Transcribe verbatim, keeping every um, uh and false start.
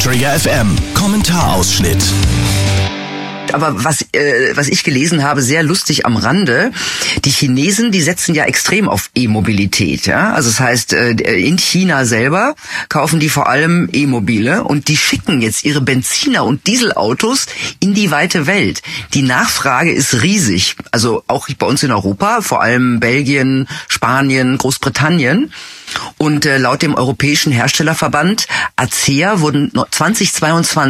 Trigger F M Kommentarausschnitt. Aber was äh, was ich gelesen habe, sehr lustig am Rande, die Chinesen, die setzen ja extrem auf E-Mobilität, ja? Also das heißt, äh, in China selber kaufen die vor allem E-Mobile und die schicken jetzt ihre Benziner- und Dieselautos in die weite Welt. Die Nachfrage ist riesig, also auch bei uns in Europa, vor allem Belgien, Spanien, Großbritannien. Und äh, laut dem Europäischen Herstellerverband A C E A wurden zwanzig zweiundzwanzig